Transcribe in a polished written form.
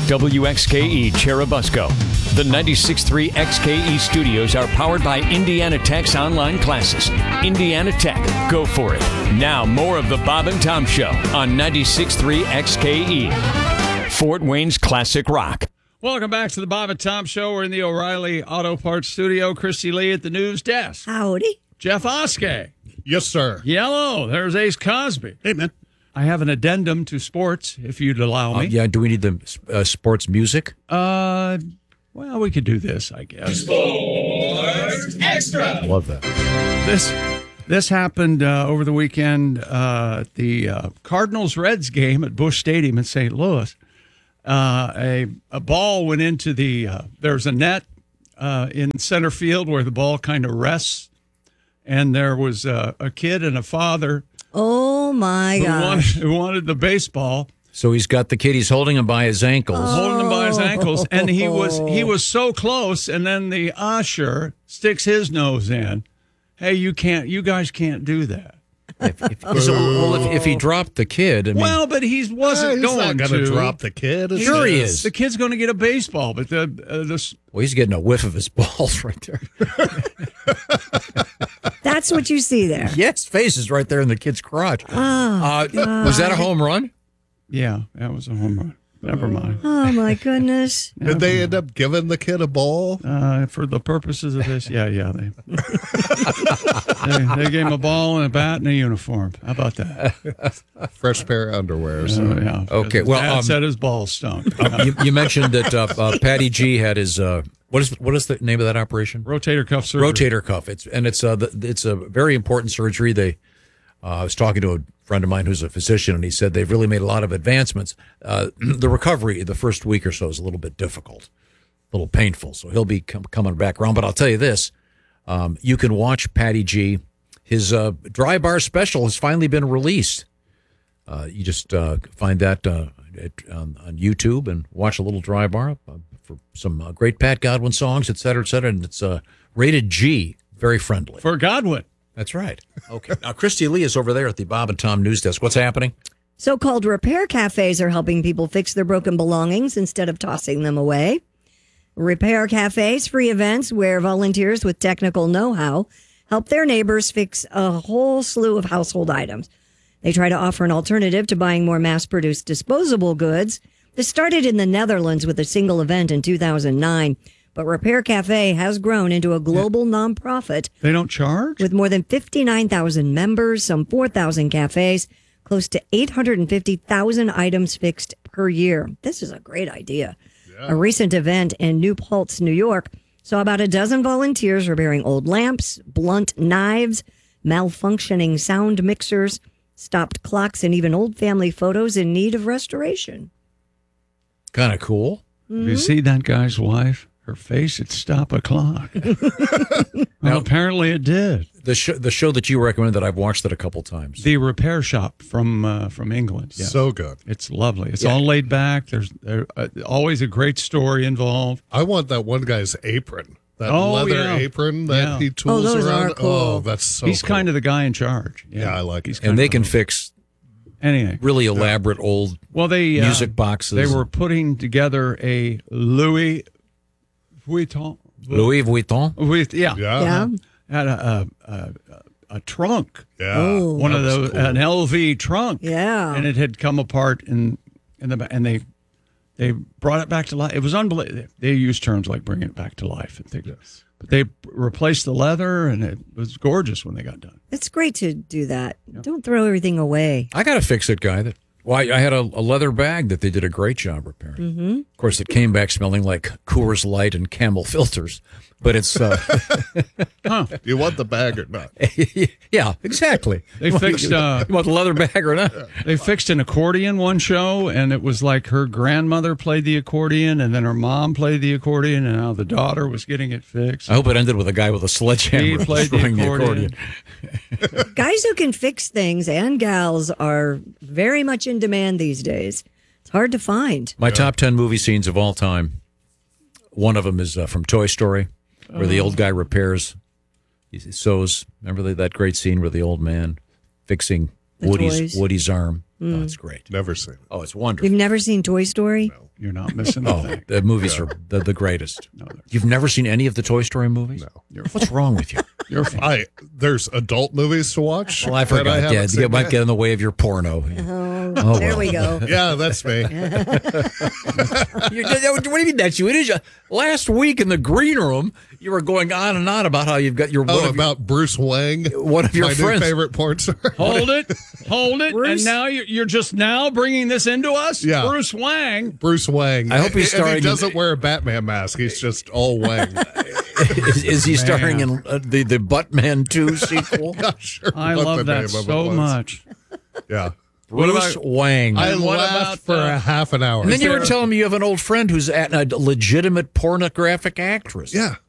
WXKE Cherubusco. The 96.3 XKE studios are powered by Indiana Tech's online classes. Indiana Tech, go for it. Now, more of the Bob and Tom Show on 96.3 XKE. Fort Wayne's classic rock. Welcome back to the Bob and Tom Show. We're in the O'Reilly Auto Parts studio. Christy Lee at the news desk. Howdy. Jeff Oskey. Yes, sir. Yellow. There's Ace Cosby. Hey, man. I have an addendum to sports, if you'd allow me. Yeah, do we need the sports music? Well, we could do this, I guess. Sports Extra. Love that. This happened over the weekend. The Cardinals-Reds game at Busch Stadium in St. Louis. A ball went into there's a net in center field where the ball kind of rests, and there was a kid and a father. Oh my gosh! Who wanted the baseball? So he's got the kid. He's holding him by his ankles. Holding him by his ankles, and he was so close. And then the usher sticks his nose in. Hey, you guys can't do that. If he dropped the kid, I mean, Well, but he wasn't He's going not to drop the kid. Sure he is. The kid's going to get a baseball, but well, he's getting a whiff of his balls right there. That's what you see there. Yes, face is right there in the kid's crotch. Was that a home run? yeah, that was a home run. Never mind. Oh my goodness! Did they end up giving the kid a ball? For the purposes of this, yeah, they gave him a ball and a bat and a uniform. How about that? Fresh pair of underwear. So. Yeah. Okay, His well, dad said his balls stunk. You mentioned that Patty G had his what is the name of that operation? Rotator cuff surgery. Rotator cuff. It's a very important surgery. I was talking to a friend of mine who's a physician, and he said they've really made a lot of advancements. The recovery the first week or so is a little bit difficult, a little painful. So he'll be coming back around. But I'll tell you this: you can watch Patty G. His dry bar special has finally been released. You just find that on YouTube and watch a little dry bar for some great Pat Godwin songs, et cetera, and it's rated G, very friendly. For Godwin. That's right. Okay. Now, Christy Lee is over there at the Bob and Tom News Desk. What's happening? So-called repair cafes are helping people fix their broken belongings instead of tossing them away. Repair cafes, free events where volunteers with technical know-how help their neighbors fix a whole slew of household items. They try to offer an alternative to buying more mass-produced disposable goods. This started in the Netherlands with a single event in 2009. But Repair Cafe has grown into a global nonprofit. They don't charge? With more than 59,000 members, some 4,000 cafes, close to 850,000 items fixed per year. This is a great idea. Yeah. A recent event in New Paltz, New York, saw about a dozen volunteers repairing old lamps, blunt knives, malfunctioning sound mixers, stopped clocks, and even old family photos in need of restoration. Kind of cool. Mm-hmm. Have you seen that guy's wife? Her face would stop a clock. Well, apparently it did. The show that you recommend that I've watched it a couple times. The Repair Shop from England. Yes. So good. It's lovely. It's all laid back. There's always a great story involved. I want that one guy's apron. That leather apron that he tools those around. are cool. Oh, that's so He's cool. kind of the guy in charge. Yeah, I like it. And they can fix anything. Really elaborate old music boxes. They were putting together a Louis Vuitton. Yeah. Had a trunk. Yeah. Oh. One of those, cool. an LV trunk. Yeah. And it had come apart in the back, and they brought it back to life. It was unbelievable. They use terms like bringing it back to life and things. Yes. But they replaced the leather, and it was gorgeous when they got done. It's great to do that. Don't throw everything away. I got to fix it, guy. I had a leather bag that they did a great job repairing. Mm-hmm. Of course, it came back smelling like Coors Light and Camel filters, but it's... Do you want the bag or not? Yeah, exactly. They fixed... you want the leather bag or not? They fixed an accordion one show, and it was like her grandmother played the accordion, and then her mom played the accordion, and now the daughter was getting it fixed. I hope it ended with a guy with a sledgehammer He played the accordion. Guys who can fix things and gals are very much in demand these days. It's hard to find. My top 10 movie scenes of all time. One of them is from Toy Story, where the old guy repairs, he sews. Remember that great scene where the old man fixing The toys. Woody's arm? Oh, it's great. Never seen it. Oh, it's wonderful. You've never seen Toy Story? No. You're not missing a thing. The movies are the greatest. No, you've never seen any of the Toy Story movies? No. What's wrong with you? You're fine. There's adult movies to watch. Well, I forgot. It might get in the way of your porno. There we go. Yeah, that's me. What do you mean that's you? It is last week in the green room. You were going on and on about how you've got your about Bruce Wang, one of your my friends' new favorite porn star. Hold it, Bruce? And now you're just now bringing this into us. Yeah, Bruce Wang. Bruce Wang. I hope he's starring. He doesn't wear a Batman mask. He's just all Wang. Is he starring in the Buttman 2 sequel? Not sure. I love that so much. Yeah. Bruce Wang. I laughed for a half an hour. And then you were telling me you have an old friend who's a legitimate pornographic actress. Yeah.